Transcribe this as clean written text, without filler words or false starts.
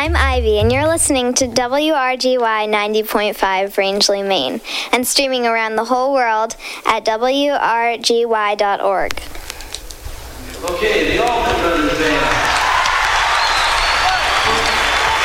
I'm Ivy, and you're listening to WRGY 90.5 Rangeley, Maine, and streaming around the whole world at WRGY.org. Okay.